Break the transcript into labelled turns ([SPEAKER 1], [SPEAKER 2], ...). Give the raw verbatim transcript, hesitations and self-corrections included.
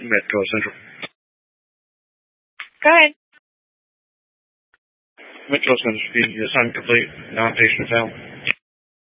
[SPEAKER 1] Metro Central.
[SPEAKER 2] Go ahead.
[SPEAKER 1] Metro Central speed, assignment complete. Non-patient found.